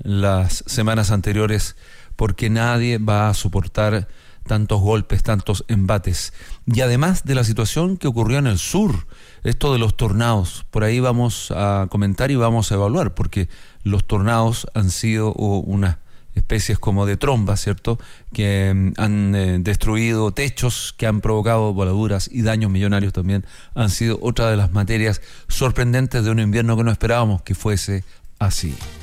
las semanas anteriores, porque nadie va a soportar tantos golpes, tantos embates. Y además de la situación que ocurrió en el sur, esto de los tornados, por ahí vamos a comentar y vamos a evaluar, porque los tornados han sido unas especies como de trombas, ¿cierto?, que han destruido techos, que han provocado voladuras y daños millonarios también. Han sido otra de las materias sorprendentes de un invierno que no esperábamos que fuese así.